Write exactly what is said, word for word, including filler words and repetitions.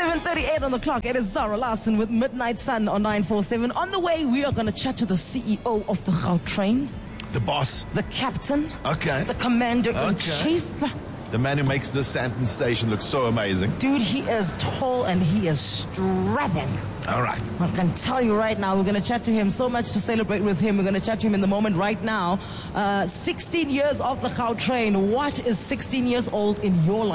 seven thirty-eight on the clock. It is Zara Larson with Midnight Sun on nine four seven. On the way, we are going to chat to the C E O of the Gautrain. The boss. The captain. Okay. The commander-in-chief. Okay. The man who makes this Sandton station look so amazing. Dude, he is tall and he is strapping. All right. I can tell you right now, we're going to chat to him. So much to celebrate with him. We're going to chat to him in the moment right now. Uh, sixteen years of the Gautrain. What is sixteen years old in your life?